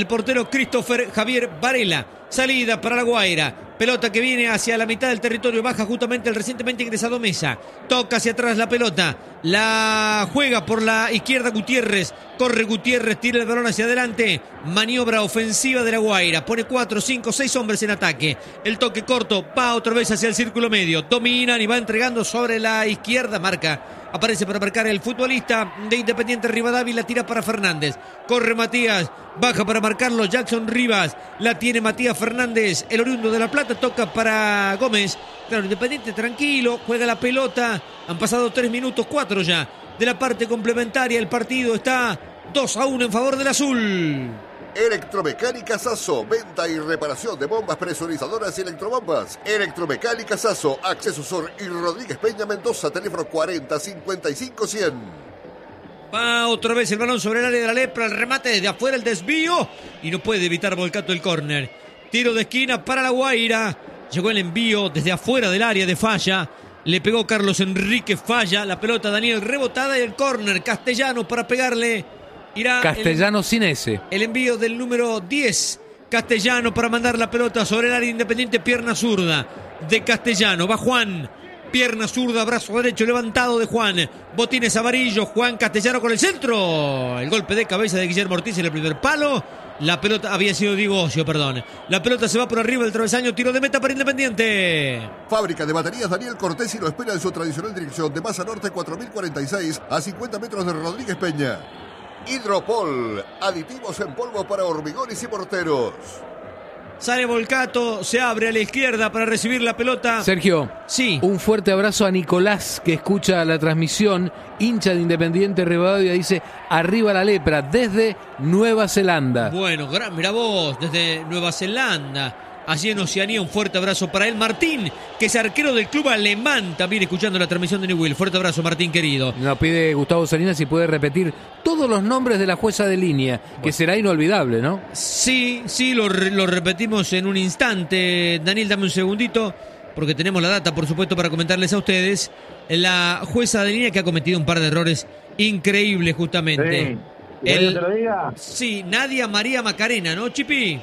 el portero Christopher Javier Varela. Salida para La Guaira. Pelota que viene hacia la mitad del territorio. Baja justamente el recientemente ingresado Mesa. Toca hacia atrás la pelota. La juega por la izquierda Gutiérrez. Corre Gutiérrez, tira el balón hacia adelante. Maniobra ofensiva de La Guaira. Pone 4, 5, 6 hombres en ataque. El toque corto va otra vez hacia el círculo medio. Dominan y va entregando sobre la izquierda. Marca. Aparece para marcar el futbolista de Independiente Rivadavia y la tira para Fernández. Corre Matías, baja para marcarlo Jackson Rivas. La tiene Matías Fernández, el oriundo de La Plata, toca para Gómez. Claro, Independiente tranquilo, juega la pelota. Han pasado 3 minutos, 4 ya de la parte complementaria. El partido está 2-1 en favor del azul. Electromecánica Sasso, venta y reparación de bombas presurizadoras y electrobombas. Electromecánica Sasso, Acceso Sur y Rodríguez Peña Mendoza, teléfono 40 55 100. Va otra vez el balón sobre el área de la Lepra, el remate desde afuera, el desvío y no puede evitar Volcato el córner. Tiro de esquina para La Guaira. Llegó el envío desde afuera del área de Falla. Le pegó Carlos Enrique, falla la pelota Daniel rebotada y el córner Castellano para pegarle. Irá Castellano sin S. El envío del número 10, Castellano, para mandar la pelota sobre el área Independiente, pierna zurda de Castellano. Va Juan, pierna zurda, brazo derecho levantado de Juan. Botines amarillos, Juan Castellano con el centro. El golpe de cabeza de Guillermo Ortiz en el primer palo. La pelota había sido Diego Ocio, perdón. La pelota se va por arriba del travesaño, tiro de meta para Independiente. Fábrica de baterías Daniel Cortés y lo espera en su tradicional dirección de Masa Norte 4046 a 50 metros de Rodríguez Peña. Hidropol, aditivos en polvo para hormigones y morteros. Sale Volcato, se abre a la izquierda para recibir la pelota. Sergio, sí. Un fuerte abrazo a Nicolás, que escucha la transmisión, hincha de Independiente Rivadavia, dice, arriba la Lepra, desde Nueva Zelanda. Bueno, mirá vos, desde Nueva Zelanda. Allí en Oceanía, un fuerte abrazo para él. Martín, que es arquero del club alemán, también escuchando la transmisión de Newell. Fuerte abrazo, Martín, querido. Nos pide Gustavo Salinas si puede repetir todos los nombres de la jueza de línea, que será inolvidable, ¿no? Sí, lo repetimos en un instante. Daniel, dame un segundito, porque tenemos la data, por supuesto, para comentarles a ustedes. La jueza de línea que ha cometido un par de errores increíbles, justamente. Sí. ¿Te lo diga? Sí, Nadia María Macarena, ¿no, Chipi?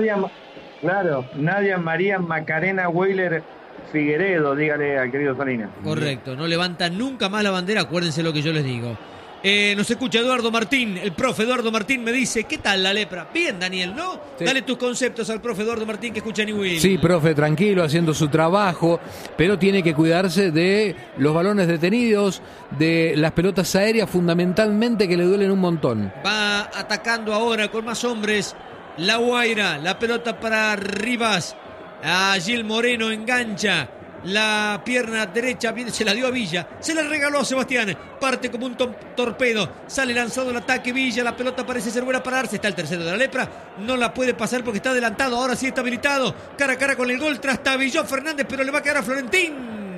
Nadia María Macarena Weiler Figueredo, dígale al querido Salinas. Correcto, no levanta nunca más la bandera, acuérdense lo que yo les digo. Nos escucha Eduardo Martín, el profe Eduardo Martín me dice, ¿qué tal la Lepra? Bien, Daniel, ¿no? Sí. Dale tus conceptos al profe Eduardo Martín que escucha Newell. Sí, profe, tranquilo, haciendo su trabajo, pero tiene que cuidarse de los balones detenidos, de las pelotas aéreas fundamentalmente, que le duelen un montón. Va atacando ahora con más hombres La Guaira, la pelota para Rivas. Allí el Moreno engancha la pierna derecha, se la dio a Villa, se la regaló a Sebastián, parte como un torpedo, sale lanzado el ataque Villa, la pelota parece ser buena para Arce, está el tercero de la Lepra, no la puede pasar porque está adelantado, ahora sí está habilitado, cara a cara con el gol, trastabilló Fernández, pero le va a quedar a Florentín,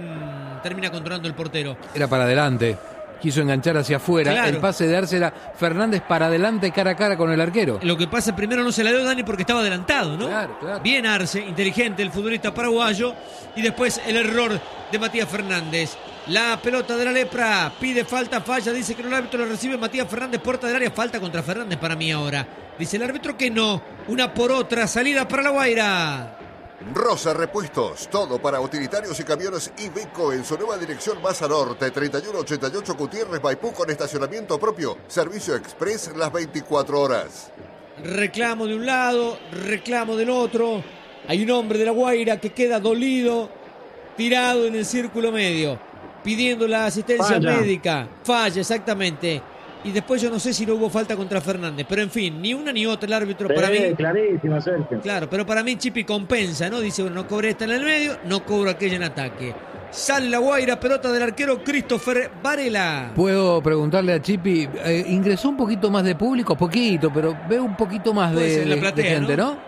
termina controlando el portero. Era para adelante. Quiso enganchar hacia afuera, claro. El pase de Arce era Fernández para adelante, cara a cara con el arquero. Lo que pasa, primero no se la dio Dani porque estaba adelantado, ¿no? Claro. Bien Arce, inteligente el futbolista paraguayo, y después el error de Matías Fernández. La pelota de la Lepra, pide falta, falla, dice que no, el árbitro la recibe Matías Fernández, puerta del área, falta contra Fernández para mí ahora. Dice el árbitro que no, una por otra, salida para La Guaira. Rosa Repuestos, todo para utilitarios y camiones Iveco en su nueva dirección Masa Norte, 3188 Gutiérrez Maipú, con estacionamiento propio, servicio express las 24 horas. Reclamo de un lado, reclamo del otro. Hay un hombre de La Guaira que queda dolido, tirado en el círculo medio, pidiendo la asistencia médica. Falla, exactamente. Y después yo no sé si no hubo falta contra Fernández, pero en fin, ni una ni otra el árbitro para mí. Clarísimo, Sergio. Claro, pero para mí Chipi compensa, ¿no? Dice, bueno, no cobré esta en el medio, no cobro aquella en ataque. Sale La Guaira, pelota del arquero Christopher Varela. Puedo preguntarle a Chipi, ingresó un poquito más de público, poquito, pero veo un poquito más de gente, ¿no?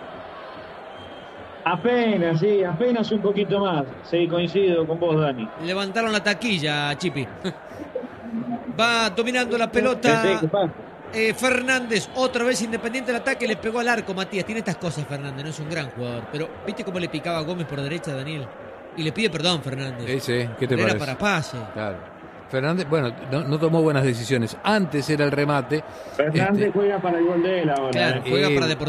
Apenas un poquito más. Sí, coincido con vos, Dani. Levantaron la taquilla, Chipi. Va dominando la pelota Fernández, otra vez Independiente el ataque, le pegó al arco Matías. Tiene estas cosas Fernández, no es un gran jugador, pero ¿viste cómo le picaba a Gómez por derecha, Daniel? Y le pide perdón Fernández. Sí, ¿qué te parece? Era para pase. Claro. Fernández, bueno, no tomó buenas decisiones. Antes era el remate. Fernández juega para el gol de él ahora. Claro, juega para Deportivo.